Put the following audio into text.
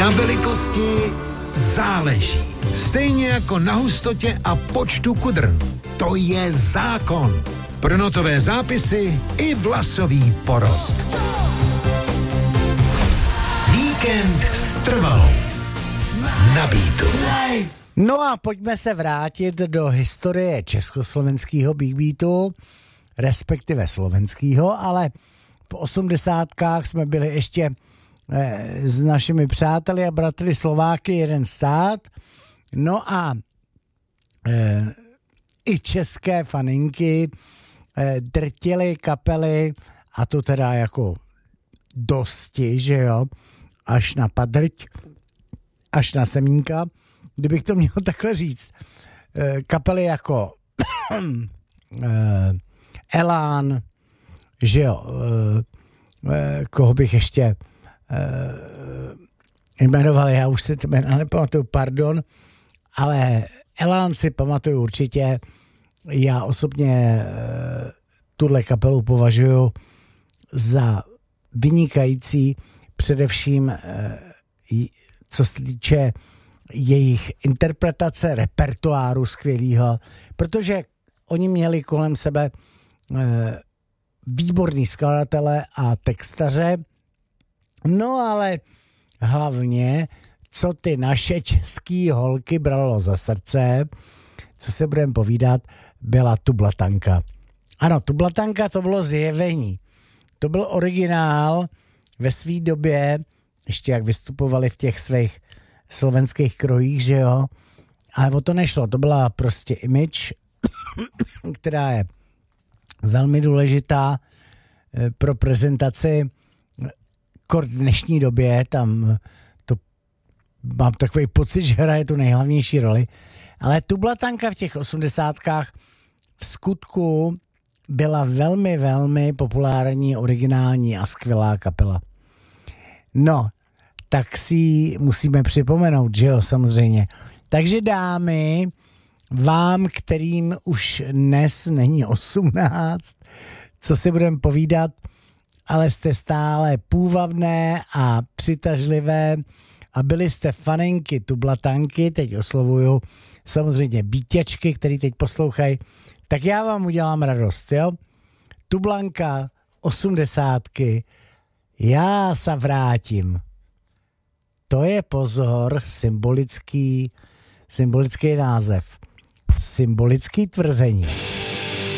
Na velikosti záleží. Stejně jako na hustotě a počtu kudrn. To je zákon. Pro notové zápisy i vlasový porost. Víkend s Trvalou. Na Beatu. No a pojďme se vrátit do historie československého Big Beatu, respektive slovenského, ale v 80kách jsme byli ještě s našimi přáteli a bratry Slováky jeden stát. No a i české faninky drtily kapely, a to teda jako dosti, že jo, až na padrť, až na semínka, kdybych to měl takhle říct. Kapely jako Elán, že jo, koho bych ještě jmenoval, já už si to jména nepamatuju, pardon, ale Elán si pamatuju určitě. Já osobně tuhle kapelu považuji za vynikající, především co se týče jejich interpretace repertoáru skvělýho, protože oni měli kolem sebe výborný skladatele a textaře, no ale hlavně, co ty naše český holky bralo za srdce, co se budeme povídat, byla Tublatanka. Ano, Tublatanka, to bylo zjevení. To byl originál ve své době, ještě jak vystupovali v těch svých slovenských krojích, že jo, ale o to nešlo, to byla prostě image, která je velmi důležitá pro prezentaci v dnešní době, tam to mám takový pocit, že hraje tu nejhlavnější roli, ale Tublatanka v těch 80kách v skutku byla velmi, velmi populární, originální a skvělá kapela. No, tak si ji musíme připomenout, že jo, samozřejmě. Takže dámy, vám, kterým už dnes není 18, co si budeme povídat, ale jste stále půvabné a přitažlivé a byli jste faninky Tublatanky, teď oslovuju samozřejmě bítěčky, který teď poslouchají, tak já vám udělám radost, jo? Tublanka, 80ky, já se vrátím. To je pozor, symbolický název, symbolický tvrzení.